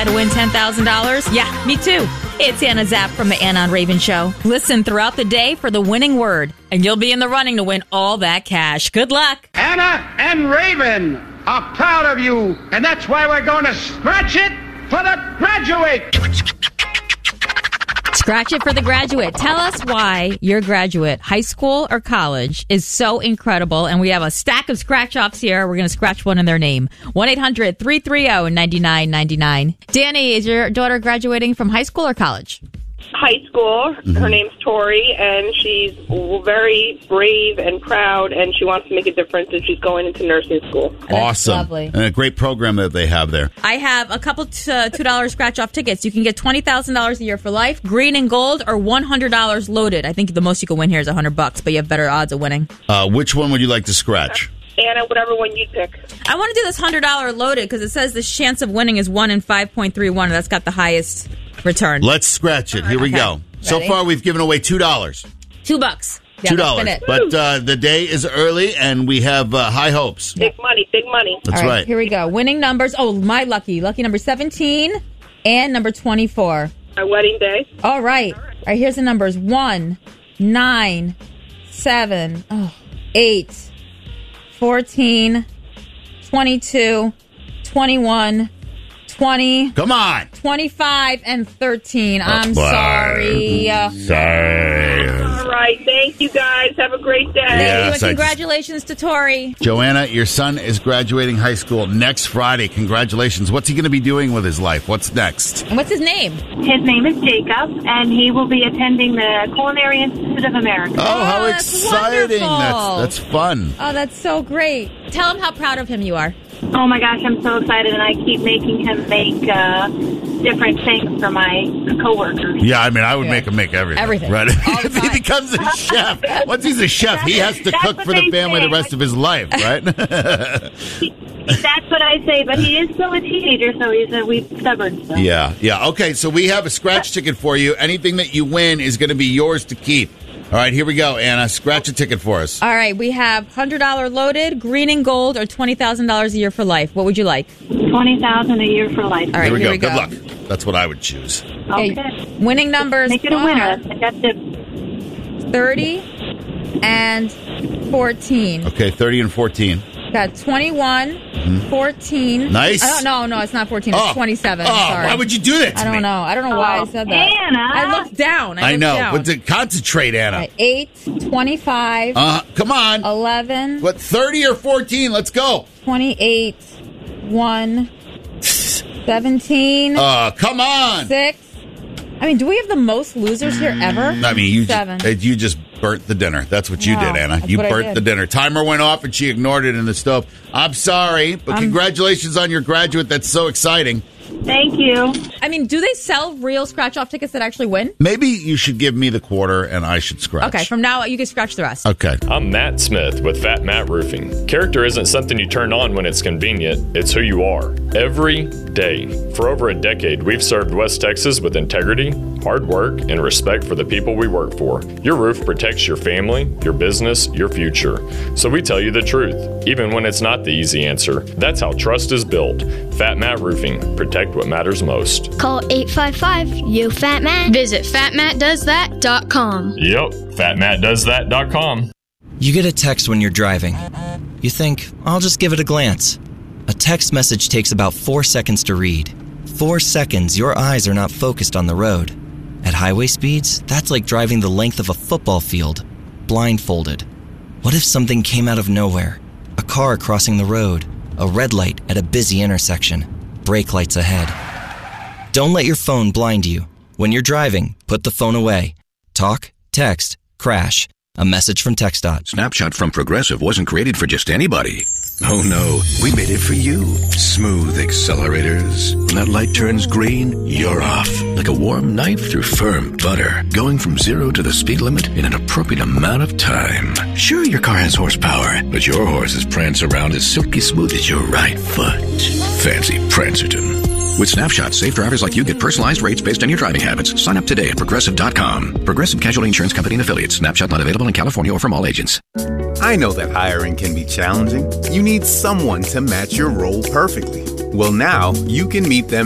To win $10,000? Yeah, me too. It's Anna Zapp from the Anna on Raven Show. Listen throughout the day for the winning word, and you'll be in the running to win all that cash. Good luck. Anna and Raven are proud of you, and that's why we're going to scratch it for the graduate. Scratch it for the graduate. Tell us why your graduate, high school or college, is so incredible. And we have a stack of scratch-offs here. We're going to scratch one in their name. 1-800-330-9999. Danny, is your daughter graduating from high school or college? High school. Her name's Tori, and she's very brave and proud, and she wants to make a difference, and she's going into nursing school. Awesome. Lovely. And a great program that they have there. I have a couple $2 scratch-off tickets. You can get $20,000 a year for life, green and gold, or $100 loaded. I think the most you can win here is $100, but you have better odds of winning. Which one would you like to scratch? Anna, whatever one you pick. I want to do this $100 loaded because it says the chance of winning is 1 in 5.31, and that's got the highest return. Let's scratch it. Here we go. So Ready? far, we've given away $2. $2. Yeah, $2. But the day is early, and we have high hopes. Big money, big money. That's All right. Here we go. Winning numbers. Oh, my lucky number 17 and number 24. Our wedding day. All right. All right, here's the numbers. 1, 9, 7, 8, 14, 22, 21, 20. Come on. 25 and 13. I'm Bye. sorry. Sorry. All right. Thank you, guys. Have a great day. Thank you, Yes, and congratulations to Tori. Joanna, your son is graduating high school next Friday. Congratulations. What's he going to be doing with his life? What's next? And what's his name? His name is Jacob, and he will be attending the Culinary Institute of America. Oh, how that's exciting. wonderful. That's fun. Oh, that's so great. Tell him how proud of him you are. Oh my gosh, I'm so excited, and I keep making him make different things for my coworkers. Yeah, I mean, I would make him make everything. Everything. Right? All the If he time. becomes a chef, once he's a chef, he has to That's cook what for the they family say. the rest of his life, right? That's what I say, but he is still a teenager, so he's a wee stubborn. So. Yeah. Okay, so we have a scratch ticket for you. Anything that you win is going to be yours to keep. All right, here we go, Anna. Scratch a ticket for us. All right, we have $100 loaded, green and gold, or $20,000 a year for life. What would you like? $20,000 a year for life. All right, Here we go. go. Good luck. That's what I would choose. Okay. Winning numbers Make it a are winner. That's it. 30 and 14. Okay, 30 and 14. Got 21, 14. Nice. No, it's not 14. It's 27. Sorry. Why would you do that to I me? don't know. I don't know why I said that. Anna. I looked down. I know. Down. But concentrate, Anna. All right, 8, 25, Come on. 11, What, 30 or 14? Let's go. 28, 1, 17, Come on. 6. I mean, do we have the most losers here ever? I mean, you 7. you just burnt the dinner. That's what you No, did, Anna. that's You what I burnt did. the dinner. Timer went off and she ignored it in the stove. I'm sorry, but congratulations on your graduate. That's so exciting. Thank you. I mean, do they sell real scratch-off tickets that actually win? Maybe you should give me the quarter and I should scratch. Okay, from now you can scratch the rest. Okay. I'm Matt Smith with Fat Matt Roofing. Character isn't something you turn on when it's convenient, it's who you are. Every day. For over a decade, we've served West Texas with integrity, hard work, and respect for the people we work for. Your roof protects your family, your business, your future. So we tell you the truth, even when it's not the easy answer. That's how trust is built. Fat Matt Roofing. Protect what matters most. Call 855-YO-FAT-MAT. Visit fatmattdoesthat.com. Yep, fatmattdoesthat.com. You get a text when you're driving. You think, I'll just give it a glance. A text message takes about 4 seconds to read. 4 seconds, your eyes are not focused on the road. At highway speeds, that's like driving the length of a football field, blindfolded. What if something came out of nowhere? A car crossing the road, a red light at a busy intersection, brake lights ahead. Don't let your phone blind you. When you're driving, put the phone away. Talk, text, crash. A message from TxDOT. Snapshot from Progressive wasn't created for just anybody. Oh no, we made it for you. Smooth accelerators. When that light turns green, you're off. Like a warm knife through firm butter. Going from 0 to the speed limit in an appropriate amount of time. Sure, your car has horsepower, but your horses prance around as silky smooth as your right foot. Fancy Prancerton. With Snapshot, safe drivers like you get personalized rates based on your driving habits. Sign up today at Progressive.com. Progressive Casualty Insurance Company and Affiliates. Snapshot not available in California or from all agents. I know that hiring can be challenging. You need someone to match your role perfectly. Well, now you can meet them